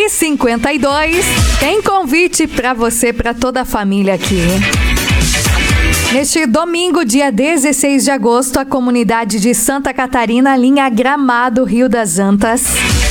9h52. Tem convite para você, para toda a família aqui. Neste domingo, dia 16 de agosto, a comunidade de Santa Catarina, linha Gramado, Rio das Antas,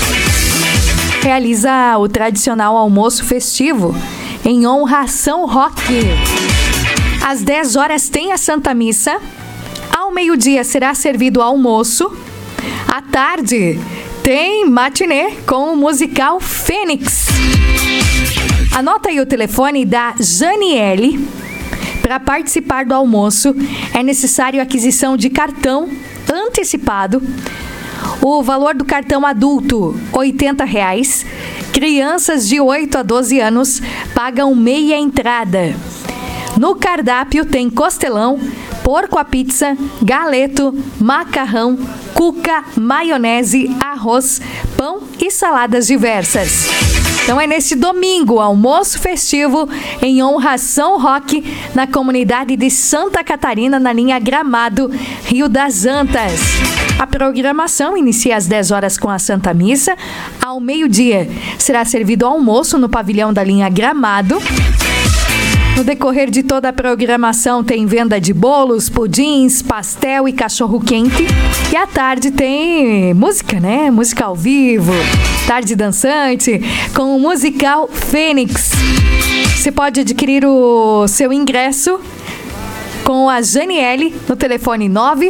realiza o tradicional almoço festivo em honra a São Roque. Às 10 horas tem a Santa Missa. Ao meio-dia será servido o almoço. À tarde tem matinê com o musical Fênix. Anota aí o telefone da Janiele. Para participar do almoço é necessário a aquisição de cartão antecipado. O valor do cartão adulto, R$ 80. Crianças de 8 a 12 anos pagam meia entrada. No cardápio tem costelão, porco à pizza, galeto, macarrão, cuca, maionese, arroz, pão e saladas diversas. Então é neste domingo, almoço festivo em honra a São Roque, na comunidade de Santa Catarina, na linha Gramado, Rio das Antas. A programação inicia às 10 horas com a Santa Missa. Ao meio-dia será servido almoço no pavilhão da linha Gramado. No decorrer de toda a programação tem venda de bolos, pudins, pastel e cachorro-quente. E à tarde tem música, né? Música ao vivo, tarde dançante, com o musical Fênix. Você pode adquirir o seu ingresso com a Janiele no telefone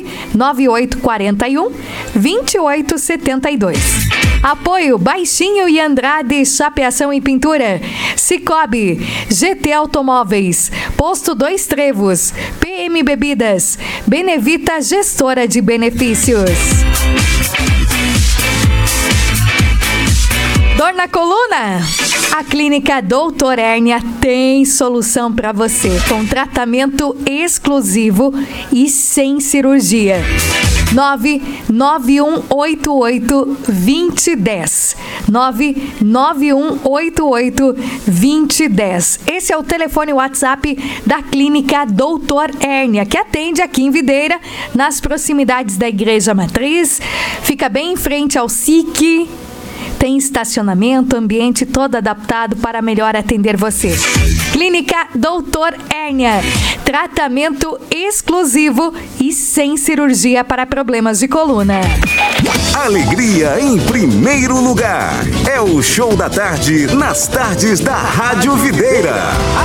99841-2872. Apoio Baixinho e Andrade, Chapeação e Pintura, Cicobi, GT Automóveis, Posto Dois Trevos, PM Bebidas, Benevita Gestora de Benefícios. Dor na coluna? A Clínica Doutor Hérnia tem solução para você, com tratamento exclusivo e sem cirurgia. 99188-2010. 99188-2010. Esse é o telefone WhatsApp da Clínica Doutor Hérnia, que atende aqui em Videira, nas proximidades da Igreja Matriz. Fica bem em frente ao SIC. Tem estacionamento, ambiente todo adaptado para melhor atender você. Clínica Doutor Hérnia. Tratamento exclusivo e sem cirurgia para problemas de coluna. Alegria em primeiro lugar. É o Show da Tarde, nas tardes da Rádio Videira.